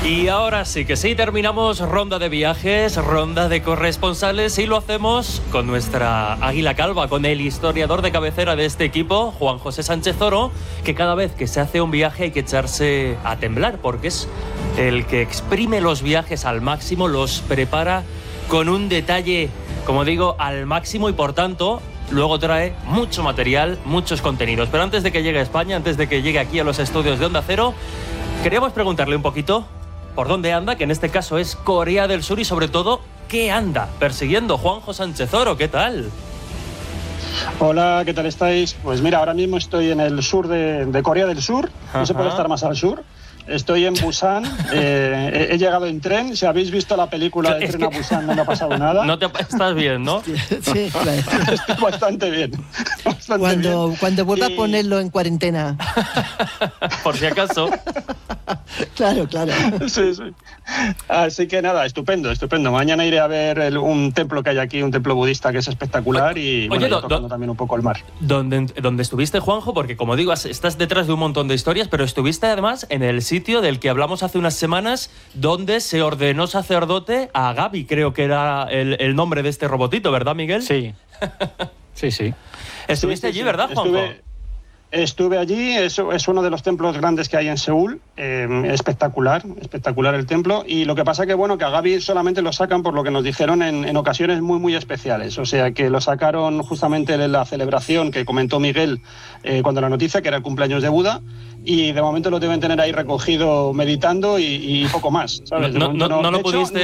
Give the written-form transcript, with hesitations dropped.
Y ahora sí que sí, terminamos ronda de viajes, ronda de corresponsales y lo hacemos con nuestra águila calva, con el historiador de cabecera de este equipo, Juan José Sánchez Oro, que cada vez que se hace un viaje hay que echarse a temblar porque es el que exprime los viajes al máximo, los prepara con un detalle, como digo, al máximo y por tanto luego trae mucho material, muchos contenidos. Pero antes de que llegue a España, antes de que llegue aquí a los estudios de Onda Cero, queríamos preguntarle un poquito por dónde anda, que en este caso es Corea del Sur, y sobre todo, ¿qué anda persiguiendo Juanjo Sánchez Oro? ¿Qué tal? Hola, ¿qué tal estáis? Pues mira, ahora mismo estoy en el sur de Corea del Sur, no se puede estar más al sur. Estoy en Busan, he llegado en tren. Si habéis visto la película de Tren a Busan, no me ha pasado nada. No te estás bien, ¿no? Sí, claro. Estoy bastante bien. Cuando vuelva a ponerlo en cuarentena. Por si acaso. Claro. Sí. Así que nada, estupendo. Mañana iré a ver un templo que hay aquí, un templo budista que es espectacular y tocando también un poco el mar. ¿Dónde estuviste, Juanjo? Porque como digo, estás detrás de un montón de historias, pero estuviste además en el sitio del que hablamos hace unas semanas, donde se ordenó sacerdote a Gaby, creo que era el nombre de este robotito, ¿verdad, Miguel? Sí. Estuviste allí, ¿verdad, Juanjo? Estuve allí, es uno de los templos grandes que hay en Seúl, espectacular el templo, y lo que pasa que a Gaby solamente lo sacan por lo que nos dijeron en ocasiones muy muy especiales, o sea que lo sacaron justamente en la celebración que comentó Miguel cuando la noticia, que era el cumpleaños de Buda, y de momento lo deben tener ahí recogido meditando y poco más, ¿sabes? No lo pudiste